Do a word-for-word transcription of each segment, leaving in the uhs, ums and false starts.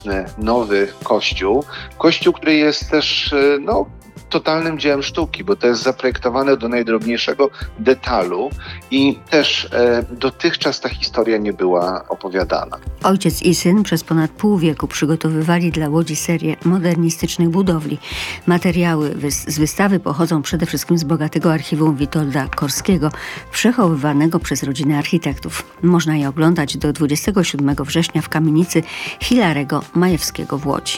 nowy kościół. Kościół, który jest też no, totalnym dziełem sztuki, bo to jest zaprojektowane do najdrobniejszego detalu i też e, dotychczas ta historia nie była opowiadana. Ojciec i syn przez ponad pół wieku przygotowywali dla Łodzi serię modernistycznych budowli. Materiały wys- z wystawy pochodzą przede wszystkim z bogatego archiwum Witolda Korskiego, przechowywanego przez rodzinę architektów. Można je oglądać do dwudziestego siódmego września w kamienicy Hilarego Majewskiego w Łodzi.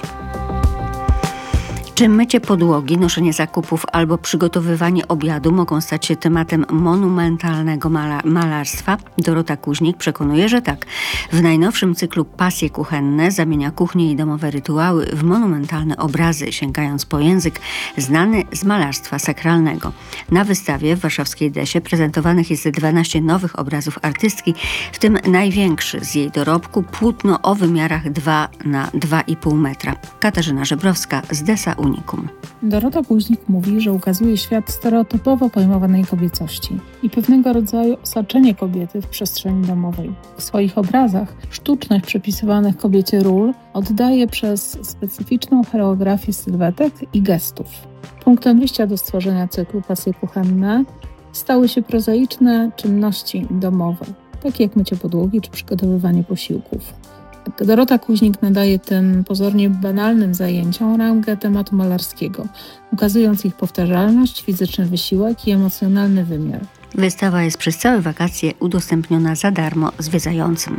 Czy mycie podłogi, noszenie zakupów albo przygotowywanie obiadu mogą stać się tematem monumentalnego mala- malarstwa? Dorota Kuźnik przekonuje, że tak. W najnowszym cyklu Pasje kuchenne zamienia kuchnie i domowe rytuały w monumentalne obrazy, sięgając po język znany z malarstwa sakralnego. Na wystawie w warszawskiej Desie prezentowanych jest dwanaście nowych obrazów artystki, w tym największy z jej dorobku płótno o wymiarach dwa na dwa i pół metra. Katarzyna Żebrowska z Desa Unikum. Dorota Kuźnik mówi, że ukazuje świat stereotypowo pojmowanej kobiecości i pewnego rodzaju osaczenie kobiety w przestrzeni domowej. W swoich obrazach sztuczność przypisywanych kobiecie ról oddaje przez specyficzną choreografię sylwetek i gestów. Punktem wyjścia do stworzenia cyklu Pasje kuchenne stały się prozaiczne czynności domowe, takie jak mycie podłogi czy przygotowywanie posiłków. Dorota Kuźnik nadaje tym pozornie banalnym zajęciom rangę tematu malarskiego, ukazując ich powtarzalność, fizyczny wysiłek i emocjonalny wymiar. Wystawa jest przez całe wakacje udostępniona za darmo zwiedzającym.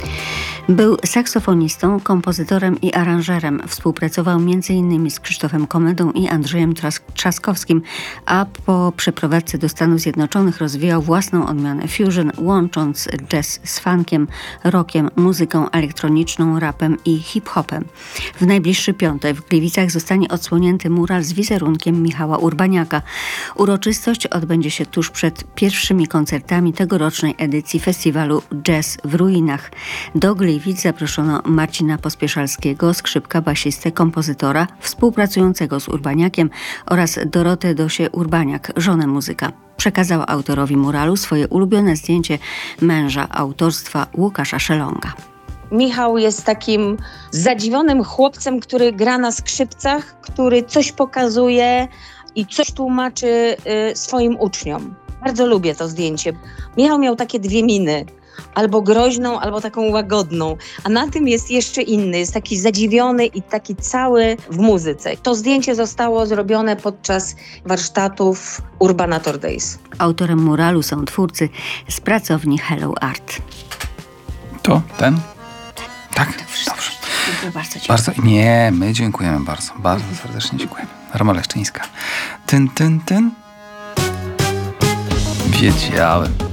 Był saksofonistą, kompozytorem i aranżerem. Współpracował między innymi z Krzysztofem Komedą i Andrzejem Tras- Trzaskowskim, a po przeprowadzce do Stanów Zjednoczonych rozwijał własną odmianę fusion, łącząc jazz z funkiem, rockiem, muzyką elektroniczną, rapem i hip-hopem. W najbliższy piątek w Gliwicach zostanie odsłonięty mural z wizerunkiem Michała Urbaniaka. Uroczystość odbędzie się tuż przed pierwszymi koncertami tegorocznej edycji festiwalu Jazz w Ruinach. Do Gliwic zaproszono Marcina Pospieszalskiego, skrzypka, basistę, kompozytora, współpracującego z Urbaniakiem oraz Dorotę Dosię-Urbaniak, żonę muzyka. Przekazała autorowi muralu swoje ulubione zdjęcie męża autorstwa Łukasza Szelonga. Michał jest takim zadziwionym chłopcem, który gra na skrzypcach, który coś pokazuje i coś tłumaczy y, swoim uczniom. Bardzo lubię to zdjęcie. Michał miał takie dwie miny. Albo groźną, albo taką łagodną. A na tym jest jeszcze inny, jest taki zadziwiony i taki cały w muzyce. To zdjęcie zostało zrobione podczas warsztatów Urbanator Days. Autorem muralu są twórcy z pracowni Hello Art. To ten? Tak? Dobrze. Dziękuję bardzo. Dziękuję. Bardzo. Nie, my dziękujemy bardzo. Bardzo serdecznie dziękujemy. Roma Leszczyńska. Tyn, tyn, tyn. Wiedziałem.